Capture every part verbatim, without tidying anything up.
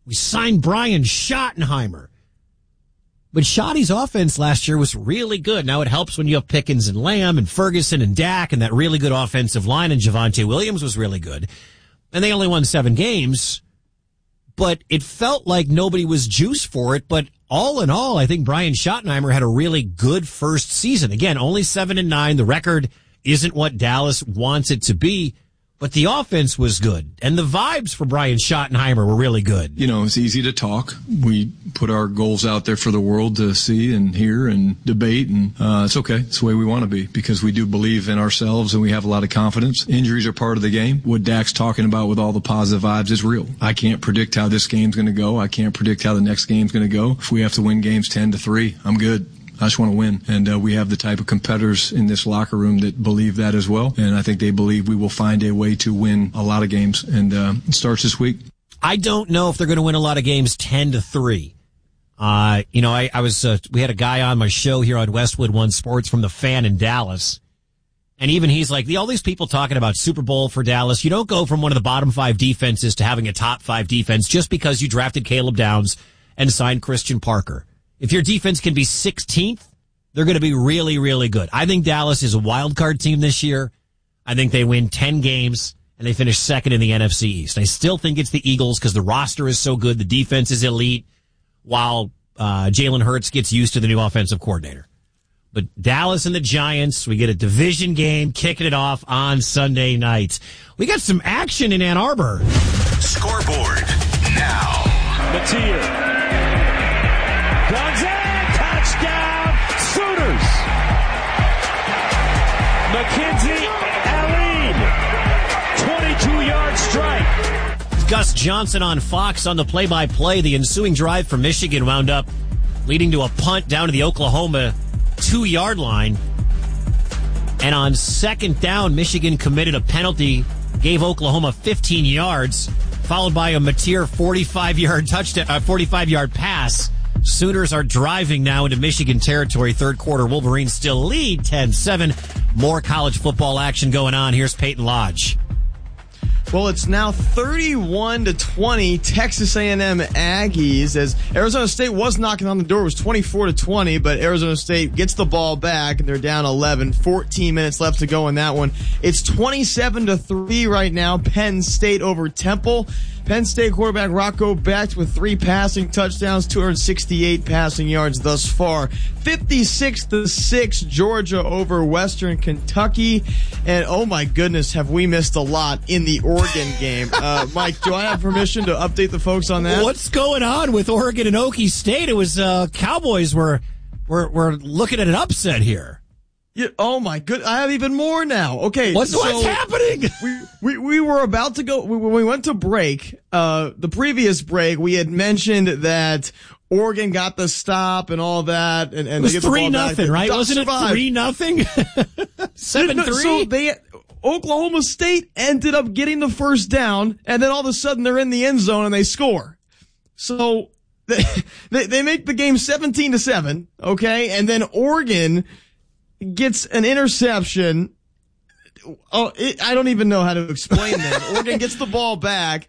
We signed Brian Schottenheimer. But Schotty's offense last year was really good. Now it helps when you have Pickens and Lamb and Ferguson and Dak and that really good offensive line, and Javonte Williams was really good. And they only won seven games. But it felt like nobody was juiced for it. But all in all, I think Brian Schottenheimer had a really good first season. Again, only seven and nine. The record isn't what Dallas wants it to be. But the offense was good, and the vibes for Brian Schottenheimer were really good. You know, it's easy to talk. We put our goals out there for the world to see and hear and debate, and uh, it's okay. It's the way we want to be because we do believe in ourselves and we have a lot of confidence. Injuries are part of the game. What Dak's talking about with all the positive vibes is real. I can't predict how this game's going to go. I can't predict how the next game's going to go. If we have to win games ten to three, I'm good. I just want to win. And uh, we have the type of competitors in this locker room that believe that as well. And I think they believe we will find a way to win a lot of games. And uh, it starts this week. I don't know if they're going to win a lot of games ten to three. Uh, you know, I, I was, uh, we had a guy on my show here on Westwood One Sports from the Fan in Dallas. And even he's like, all these people talking about Super Bowl for Dallas. You don't go from one of the bottom five defenses to having a top five defense just because you drafted Caleb Downs and signed Christian Parker. If your defense can be sixteenth, they're going to be really, really good. I think Dallas is a wild card team this year. I think they win ten games and they finish second in the N F C East. I still think it's the Eagles because the roster is so good. The defense is elite while uh, Jalen Hurts gets used to the new offensive coordinator. But Dallas and the Giants, we get a division game kicking it off on Sunday night. We got some action in Ann Arbor. Scoreboard now. Mateer. Guns in, touchdown, Sooners. Mackenzie Allen, twenty-two-yard strike. Gus Johnson on Fox on the play-by-play. The ensuing drive for Michigan wound up leading to a punt down to the Oklahoma two-yard line. And on second down, Michigan committed a penalty, gave Oklahoma fifteen yards, followed by a Mateer forty-five-yard touchdown, uh, forty-five-yard pass. Sooners are driving now into Michigan territory. Third quarter, Wolverines still lead ten seven. More college football action going on. Here's Peyton Lodge. Well, it's now thirty-one to twenty Texas A and M Aggies as Arizona State was knocking on the door. It was twenty-four to twenty, but Arizona State gets the ball back and they're down eleven. fourteen minutes left to go in that one. It's twenty-seven to three right now. Penn State over Temple. Penn State quarterback Rocco Becht with three passing touchdowns, two hundred sixty-eight passing yards thus far. fifty-six to six Georgia over Western Kentucky. And oh my goodness, have we missed a lot in the Oregon game. Uh, Mike, do I have permission to update the folks on that? What's going on with Oregon and Okie State? It was, uh, Cowboys were, were, were looking at an upset here. Yeah, oh my good! I have even more now. Okay, what's, so what's happening? We, we we were about to go. We, when we went to break, uh, the previous break, we had mentioned that Oregon got the stop and all that, and, and it was they get three the ball nothing, back. right? Wasn't survived. it three nothing? Seven no, three. So they Oklahoma State ended up getting the first down, and then all of a sudden they're in the end zone and they score. So they they, they make the game seventeen to seven. Okay, and then Oregon gets an interception. Oh, it, I don't even know how to explain this. Oregon gets the ball back,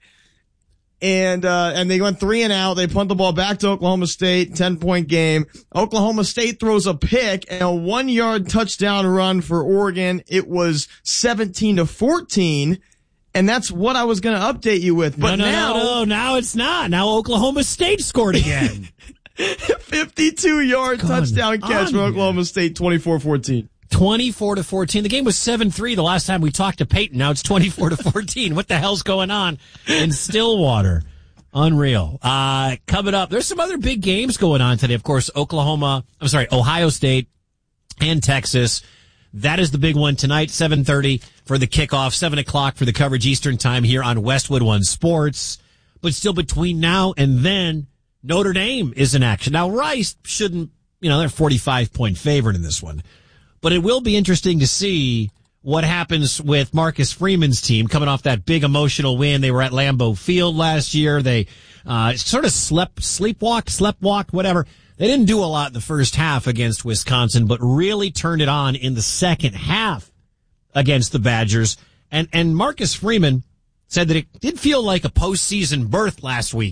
and uh, and they went three and out. They punt the ball back to Oklahoma State, ten point game. Oklahoma State throws a pick and a one yard touchdown run for Oregon. It was seventeen to fourteen. And that's what I was going to update you with. But no, no, now, no, no, now it's not. Now Oklahoma State scored again. fifty-two yard touchdown catch from Oklahoma State, twenty-four fourteen. twenty-four to fourteen. The game was seven three the last time we talked to Peyton. Now it's twenty-four to fourteen. What the hell's going on in Stillwater? Unreal. Uh, coming up, there's some other big games going on today. Of course, Oklahoma, I'm sorry, Ohio State and Texas. That is the big one tonight, seven thirty for the kickoff, seven o'clock for the coverage Eastern time here on Westwood One Sports. But still between now and then, Notre Dame is in action. Now, Rice shouldn't, you know, they're forty-five point favorite in this one. But it will be interesting to see what happens with Marcus Freeman's team coming off that big emotional win. They were at Lambeau Field last year. They uh sort of slept, sleepwalked, sleptwalked, whatever. They didn't do a lot in the first half against Wisconsin, but really turned it on in the second half against the Badgers. And and Marcus Freeman said that it did feel like a postseason berth last week